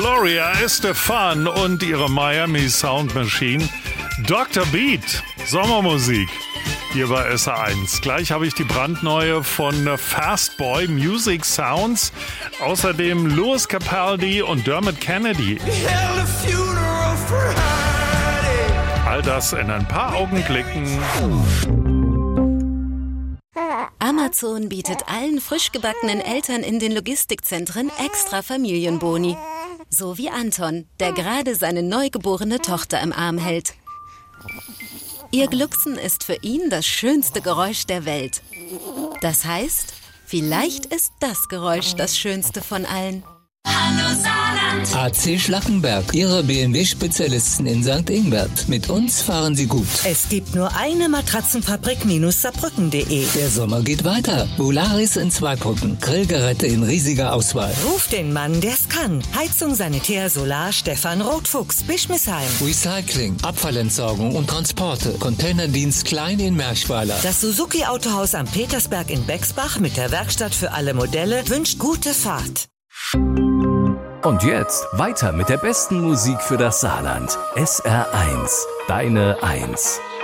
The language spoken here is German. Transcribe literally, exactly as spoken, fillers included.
Gloria Estefan und ihre Miami Sound Machine. Doktor Beat, Sommermusik. Hier bei S R eins. Gleich habe ich die brandneue von Fastboy Music Sounds. Außerdem Louis Capaldi und Dermot Kennedy. All das in ein paar Augenblicken. Amazon bietet allen frisch gebackenen Eltern in den Logistikzentren extra Familienboni. So wie Anton, der gerade seine neugeborene Tochter im Arm hält. Ihr Glucksen ist für ihn das schönste Geräusch der Welt. Das heißt, vielleicht ist das Geräusch das schönste von allen. Hallo Saarland! A C Schlackenberg, Ihre B M W-Spezialisten in Sankt Ingbert. Mit uns fahren Sie gut. Es gibt nur eine Matratzenfabrik minus saarbrücken punkt de. Der Sommer geht weiter. Volaris in Zweibrücken. Grillgeräte in riesiger Auswahl. Ruf den Mann, der's kann. Heizung, Sanitär, Solar, Stefan Rotfuchs, Bischmisheim. Recycling, Abfallentsorgung und Transporte. Containerdienst Klein in Merchweiler. Das Suzuki-Autohaus am Petersberg in Bexbach mit der Werkstatt für alle Modelle wünscht gute Fahrt. Und jetzt weiter mit der besten Musik für das Saarland. S R eins, deine eins.